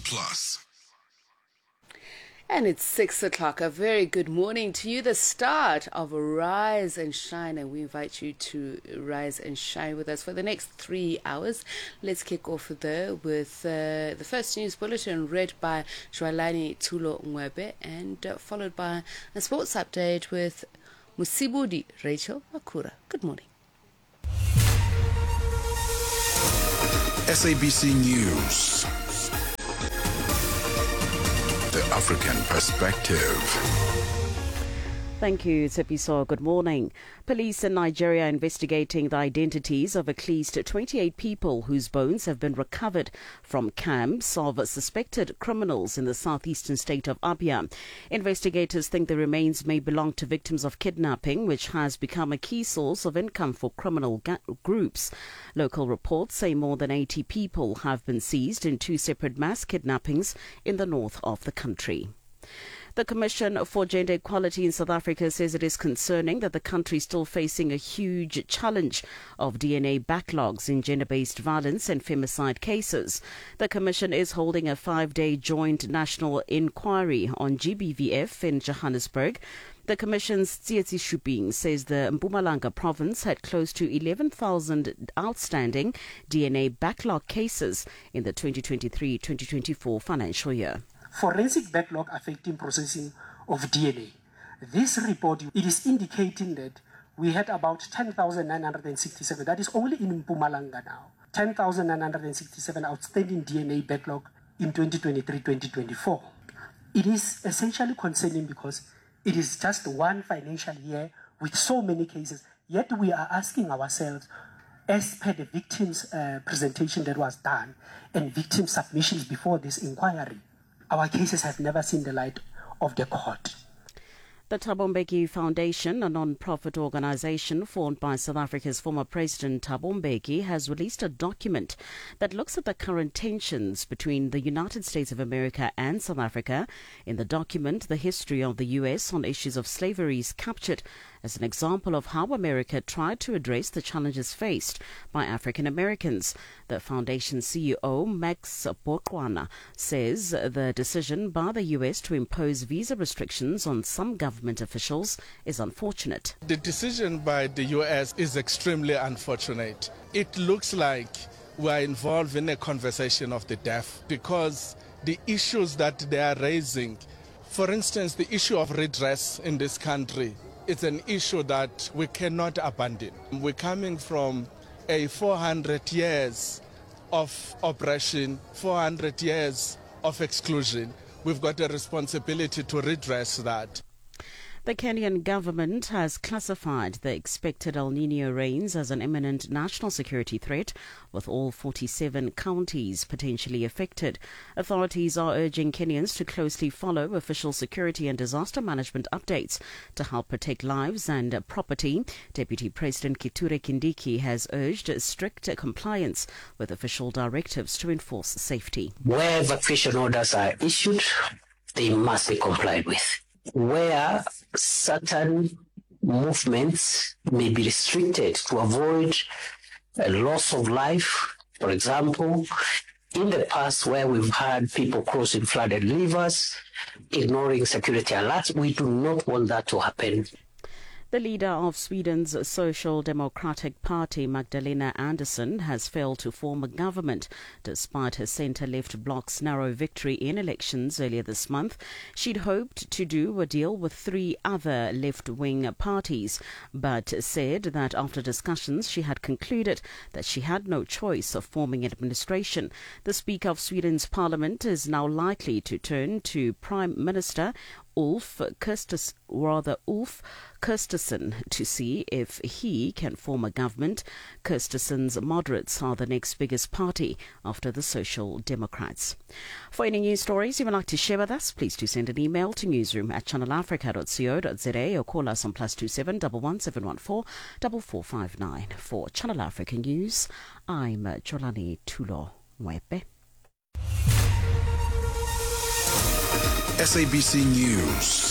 Plus. And it's 6 o'clock. A very good morning to you. The start of Rise and Shine. And we invite you to rise and shine with us for the next 3 hours. Let's kick off though with the first news bulletin read by Jwalani Tulo Mwebe and followed by a sports update with Musibudi Rachel Makura. Good morning. SABC News. The African Perspective. Thank you, Tsepiso. Good morning. Police in Nigeria are investigating the identities of at least 28 people whose bones have been recovered from camps of suspected criminals in the southeastern state of Abia. Investigators think the remains may belong to victims of kidnapping, which has become a key source of income for criminal groups. Local reports say more than 80 people have been seized in two separate mass kidnappings in the north of the country. The Commission for Gender Equality in South Africa says it is concerning that the country is still facing a huge challenge of DNA backlogs in gender-based violence and femicide cases. The Commission is holding a 5-day joint national inquiry on GBVF in Johannesburg. The Commission's Tsietsi Shubing says the Mpumalanga province had close to 11,000 outstanding DNA backlog cases in the 2023-2024 financial year. Forensic backlog affecting processing of DNA. This report, it is indicating that we had about 10,967, that is only in Mpumalanga now, 10,967 outstanding DNA backlog in 2023-2024. It is essentially concerning because it is just one financial year with so many cases, yet we are asking ourselves, as per the victims' presentation that was done and victim submissions before this inquiry, our cases have never seen the light of the court. The Thabo Mbeki Foundation, a non-profit organization formed by South Africa's former President Thabo Mbeki, has released a document that looks at the current tensions between the United States of America and South Africa. In the document, the history of the U.S. on issues of slavery is captured as an example of how America tried to address the challenges faced by African Americans. The foundation CEO, Max Bokwana, says the decision by the U.S. to impose visa restrictions on some government officials is unfortunate. The decision by the U.S. is extremely unfortunate. It looks like we are involved in a conversation of the deaf because the issues that they are raising, for instance, the issue of redress in this country, it's an issue that we cannot abandon. We're coming from a 400 years of oppression, 400 years of exclusion. We've got a responsibility to redress that. The Kenyan government has classified the expected El Niño rains as an imminent national security threat, with all 47 counties potentially affected. Authorities are urging Kenyans to closely follow official security and disaster management updates to help protect lives and property. Deputy President Kithure Kindiki has urged strict compliance with official directives to enforce safety. Where evacuation orders are issued, they must be complied with. Where certain movements may be restricted to avoid a loss of life. For example, in the past where we've had people crossing flooded rivers, ignoring security alerts, we do not want that to happen. The leader of Sweden's Social Democratic Party, Magdalena Andersson, has failed to form a government despite her centre-left bloc's narrow victory in elections earlier this month. She'd hoped to do a deal with 3 other left-wing parties, but said that after discussions she had concluded that she had no choice of forming an administration. The Speaker of Sweden's parliament is now likely to turn to Prime Minister Ulf Kristersson to see if he can form a government. Kristersson's moderates are the next biggest party after the Social Democrats. For any news stories you would like to share with us, please do send an email to newsroom@channelafrica.co.za or call us on +27 11714 4459. For Channel Africa News, I'm Jolani Tulo Mwebe. SABC News.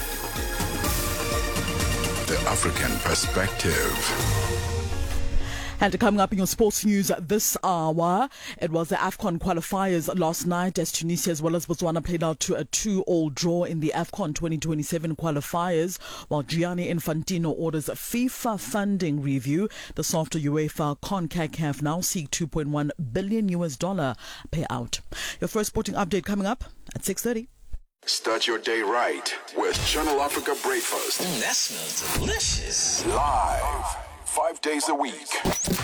The African Perspective. And coming up in your sports news this hour, it was the AFCON qualifiers last night as Tunisia as well as Botswana played out to a 2-2 draw in the AFCON 2027 qualifiers, while Gianni Infantino orders a FIFA funding review. The softer UEFA CONCACAF now seek $2.1 billion payout. Your first sporting update coming up at 6:30. Start your day right with Channel Africa Breakfast. That smells delicious. Live 5 days a week.